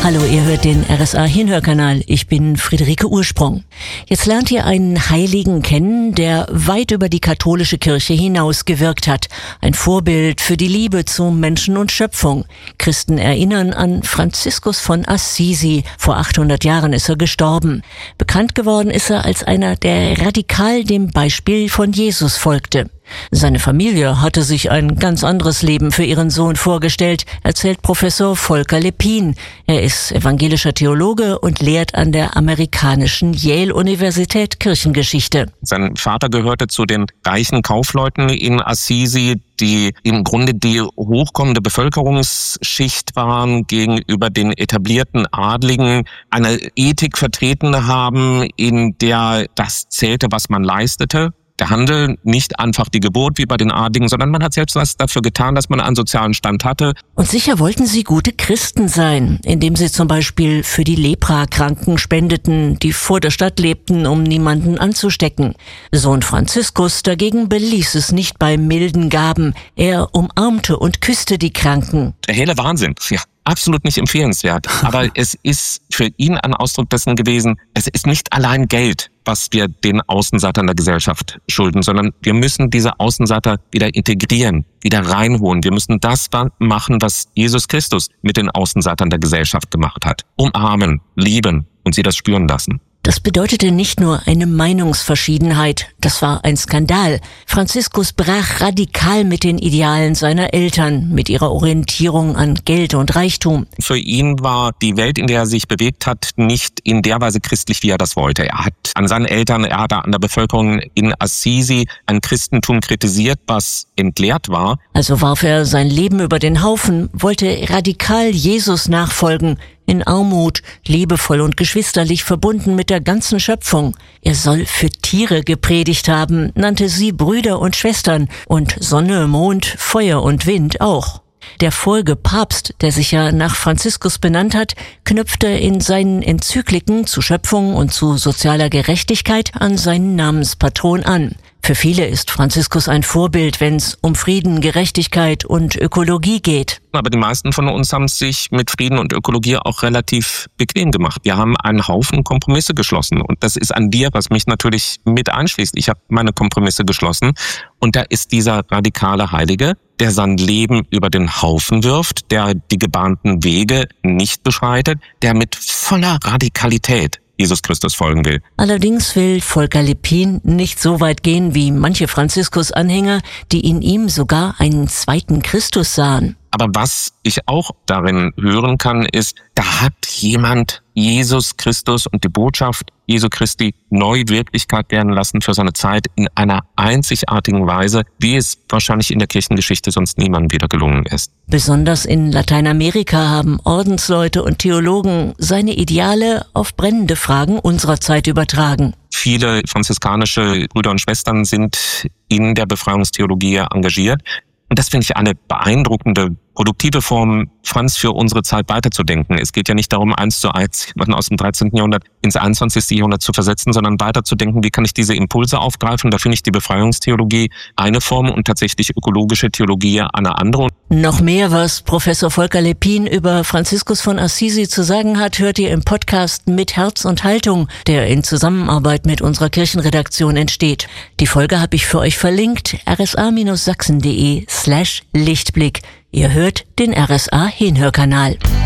Hallo, ihr hört den RSA Hinhörkanal. Ich bin Friederike Ursprung. Jetzt lernt ihr einen Heiligen kennen, der weit über die katholische Kirche hinaus gewirkt hat. Ein Vorbild für die Liebe zu Menschen und Schöpfung. Christen erinnern an Franziskus von Assisi. Vor 800 Jahren ist er gestorben. Bekannt geworden ist er als einer, der radikal dem Beispiel von Jesus folgte. Seine Familie hatte sich ein ganz anderes Leben für ihren Sohn vorgestellt, erzählt Professor Volker Lepin. Er ist evangelischer Theologe und lehrt an der amerikanischen Yale-Universität Kirchengeschichte. Sein Vater gehörte zu den reichen Kaufleuten in Assisi, die im Grunde die hochkommende Bevölkerungsschicht waren, gegenüber den etablierten Adligen eine Ethik vertreten haben, in der das zählte, was man leistete. Der Handel, nicht einfach die Geburt wie bei den Adligen, sondern man hat selbst was dafür getan, dass man einen sozialen Stand hatte. Und sicher wollten sie gute Christen sein, indem sie zum Beispiel für die Leprakranken spendeten, die vor der Stadt lebten, um niemanden anzustecken. Sohn Franziskus dagegen beließ es nicht bei milden Gaben. Er umarmte und küsste die Kranken. Der helle Wahnsinn, ja. Absolut nicht empfehlenswert. Aber es ist für ihn ein Ausdruck dessen gewesen, es ist nicht allein Geld, was wir den Außenseitern der Gesellschaft schulden, sondern wir müssen diese Außenseiter wieder integrieren, wieder reinholen. Wir müssen das machen, was Jesus Christus mit den Außenseitern der Gesellschaft gemacht hat. Umarmen, lieben und sie das spüren lassen. Das bedeutete nicht nur eine Meinungsverschiedenheit, das war ein Skandal. Franziskus brach radikal mit den Idealen seiner Eltern, mit ihrer Orientierung an Geld und Reichtum. Für ihn war die Welt, in der er sich bewegt hat, nicht in der Weise christlich, wie er das wollte. Er hat an seinen Eltern, er hat an der Bevölkerung in Assisi ein Christentum kritisiert, was entleert war. Also warf er sein Leben über den Haufen, wollte radikal Jesus nachfolgen, in Armut, liebevoll und geschwisterlich verbunden mit der ganzen Schöpfung. Er soll für Tiere gepredigt haben, nannte sie Brüder und Schwestern und Sonne, Mond, Feuer und Wind auch. Der Folgepapst, der sich ja nach Franziskus benannt hat, knüpfte in seinen Enzykliken zu Schöpfung und zu sozialer Gerechtigkeit an seinen Namenspatron an. Für viele ist Franziskus ein Vorbild, wenn es um Frieden, Gerechtigkeit und Ökologie geht. Aber die meisten von uns haben sich mit Frieden und Ökologie auch relativ bequem gemacht. Wir haben einen Haufen Kompromisse geschlossen. Und das ist an dir, was mich natürlich mit einschließt. Ich habe meine Kompromisse geschlossen. Und da ist dieser radikale Heilige, der sein Leben über den Haufen wirft, der die gebahnten Wege nicht beschreitet, der mit voller Radikalität Jesus Christus folgen will. Allerdings will Volker Lepin nicht so weit gehen wie manche Franziskus-Anhänger, die in ihm sogar einen zweiten Christus sahen. Aber was ich auch darin hören kann, ist, da hat jemand Jesus Christus und die Botschaft Jesu Christi neu Wirklichkeit werden lassen für seine Zeit in einer einzigartigen Weise, wie es wahrscheinlich in der Kirchengeschichte sonst niemandem wieder gelungen ist. Besonders in Lateinamerika haben Ordensleute und Theologen seine Ideale auf brennende Fragen unserer Zeit übertragen. Viele franziskanische Brüder und Schwestern sind in der Befreiungstheologie engagiert. Und das finde ich eine beeindruckende, produktive Form, Franz, für unsere Zeit weiterzudenken. Es geht ja nicht darum, 1:1 jemanden aus dem 13. Jahrhundert ins 21. Jahrhundert zu versetzen, sondern weiterzudenken, wie kann ich diese Impulse aufgreifen. Da finde ich die Befreiungstheologie eine Form und tatsächlich ökologische Theologie eine andere. Noch mehr, was Professor Volker Lepin über Franziskus von Assisi zu sagen hat, hört ihr im Podcast Mit Herz und Haltung, der in Zusammenarbeit mit unserer Kirchenredaktion entsteht. Die Folge habe ich für euch verlinkt, rsa-sachsen.de/Lichtblick. Ihr hört den RSA Hinhörkanal.